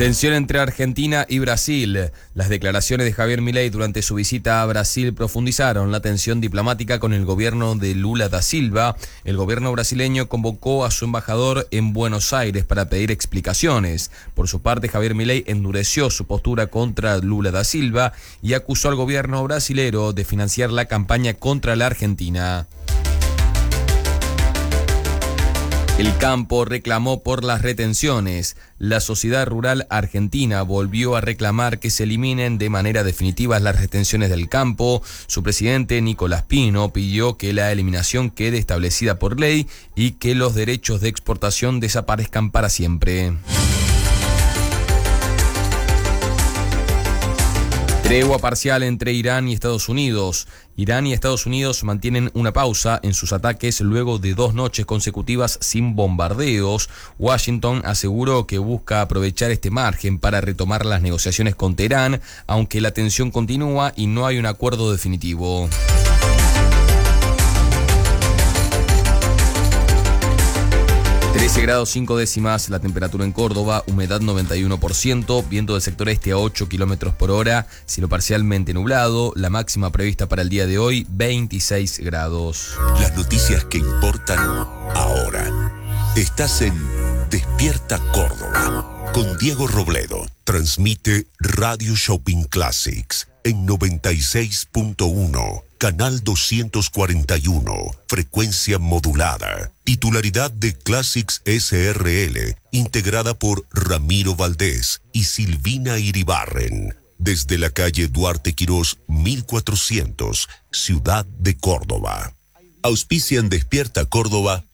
Tensión entre Argentina y Brasil. Las declaraciones de Javier Milei durante su visita a Brasil profundizaron la tensión diplomática con el gobierno de Lula da Silva. El gobierno brasileño convocó a su embajador en Buenos Aires para pedir explicaciones. Por su parte, Javier Milei endureció su postura contra Lula da Silva y acusó al gobierno brasilero de financiar la campaña contra la Argentina. El campo reclamó por las retenciones. La sociedad rural argentina volvió a reclamar que se eliminen de manera definitiva las retenciones del campo. Su presidente, Nicolás Pino, pidió que la eliminación quede establecida por ley y que los derechos de exportación desaparezcan para siempre. Tregua parcial entre Irán y Estados Unidos. Irán y Estados Unidos mantienen una pausa en sus ataques luego de 2 noches consecutivas sin bombardeos. Washington aseguró que busca aprovechar este margen para retomar las negociaciones con Teherán, aunque la tensión continúa y no hay un acuerdo definitivo. 13 grados 5 décimas la temperatura en Córdoba, humedad 91%, viento del sector este a 8 kilómetros por hora, cielo parcialmente nublado, la máxima prevista para el día de hoy, 26 grados. Las noticias que importan ahora. Estás en Despierta Córdoba con Diego Robledo. Transmite Radio Shopping Classics en 96.1. Canal 241, frecuencia modulada. Titularidad de Classics SRL, integrada por Ramiro Valdés y Silvina Iribarren. Desde la calle Duarte Quirós, 1400, Ciudad de Córdoba. Auspician Despierta Córdoba.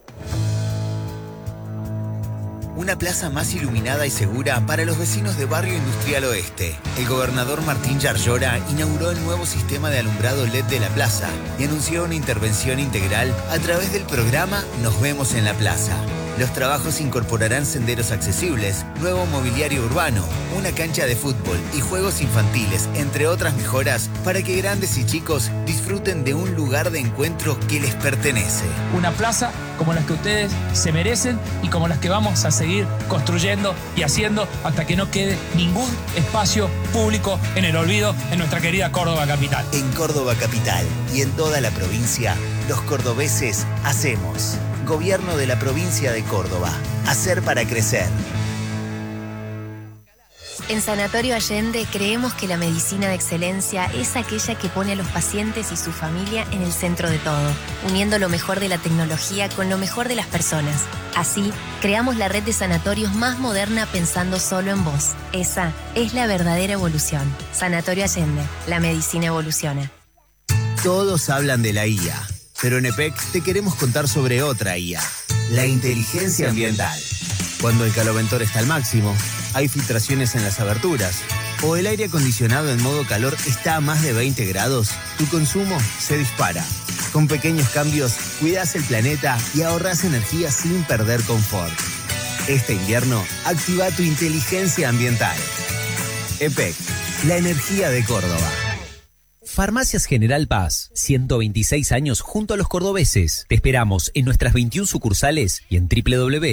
Una plaza más iluminada y segura para los vecinos de Barrio Industrial Oeste. El gobernador Martín Yarlora inauguró el nuevo sistema de alumbrado LED de la plaza y anunció una intervención integral a través del programa Nos Vemos en la Plaza. Los trabajos incorporarán senderos accesibles, nuevo mobiliario urbano, una cancha de fútbol y juegos infantiles, entre otras mejoras, para que grandes y chicos disfruten de un lugar de encuentro que les pertenece. Una plaza como las que ustedes se merecen y como las que vamos a seguir construyendo y haciendo hasta que no quede ningún espacio público en el olvido en nuestra querida Córdoba capital. En Córdoba capital y en toda la provincia, los cordobeses hacemos. Gobierno de la provincia de Córdoba. Hacer para crecer. En Sanatorio Allende creemos que la medicina de excelencia es aquella que pone a los pacientes y su familia en el centro de todo, uniendo lo mejor de la tecnología con lo mejor de las personas. Así, creamos la red de sanatorios más moderna pensando solo en vos. Esa es la verdadera evolución. Sanatorio Allende, la medicina evoluciona. Todos hablan de la IA, pero en EPEC te queremos contar sobre otra IA, la inteligencia ambiental. Cuando el caloventor está al máximo, hay filtraciones en las aberturas, o el aire acondicionado en modo calor está a más de 20 grados, tu consumo se dispara. Con pequeños cambios, cuidás el planeta y ahorrás energía sin perder confort. Este invierno, activa tu inteligencia ambiental. EPEC, la energía de Córdoba. Farmacias General Paz, 126 años junto a los cordobeses. Te esperamos en nuestras 21 sucursales y en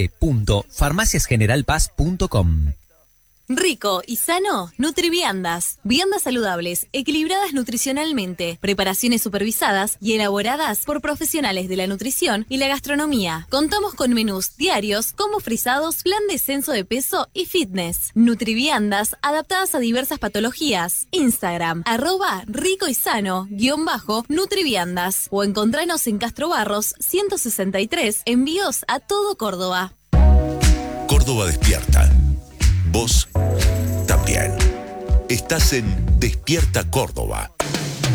www.farmaciasgeneralpaz.com. Rico y sano, Nutriviandas. Viandas saludables, equilibradas nutricionalmente, preparaciones supervisadas y elaboradas por profesionales de la nutrición y la gastronomía. Contamos con menús diarios, combos frisados, plan de descenso de peso y fitness. Nutriviandas, adaptadas a diversas patologías. Instagram, @rico y sano, _Nutriviandas. O encontranos en Castro Barros, 163, envíos a todo Córdoba. Córdoba despierta. Vos también. Estás en Despierta Córdoba.